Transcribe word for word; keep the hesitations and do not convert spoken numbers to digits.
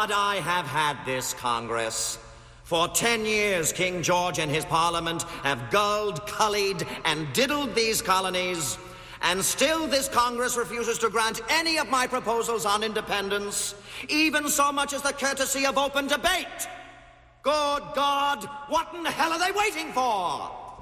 God I have had this Congress. For ten years, King George and his Parliament have gulled, cullied, and diddled these colonies, and still this Congress refuses to grant any of my proposals on independence, even so much as the courtesy of open debate. Good God, what in the hell are they waiting for?